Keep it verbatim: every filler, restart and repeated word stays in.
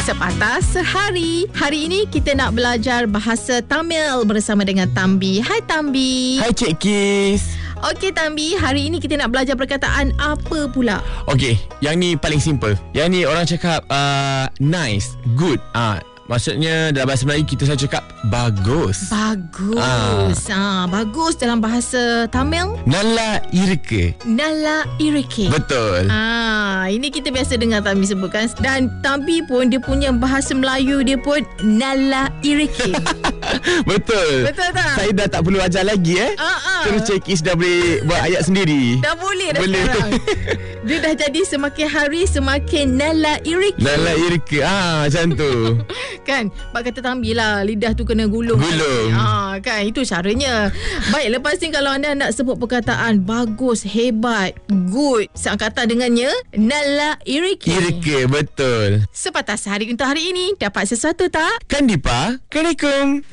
Sepatah Sehari. Hari ini kita nak belajar bahasa Tamil bersama dengan Tambi. Hai Tambi. Hai Cik Kis. Okey Tambi, hari ini kita nak belajar perkataan apa pula? Okey, yang ni paling simple. Yang ni orang cakap uh, nice, good. Ah, uh, maksudnya dalam bahasa Melayu kita selalu cakap bagus. Bagus. Ah, ah bagus dalam bahasa Tamil Nalla irke. Nalla irke. Betul. Ah, ini kita biasa dengar Tambi sebutkan, dan Tambi pun dia punya bahasa Melayu dia pun Nalla irke. Betul. Betul tak? Saya dah tak perlu ajar lagi eh. Ah, ah. Terus Cik Kis dah boleh buat ayat sendiri. Dah boleh dah boleh. Sekarang. Dia dah jadi semakin hari semakin Nalla irke. Nalla irke. Ah, macam tu. Kan, bak kata Tambi lah, lidah tu kena gulung. Gulung. Ah, kan, itu caranya. Baik, lepas ni kalau anda nak sebut perkataan bagus, hebat, good, seangkatan dengannya Nalla irke. Irke, betul. Sepatah Sehari untuk hari ini. Dapat sesuatu tak? Kan Dipa? Assalamualaikum.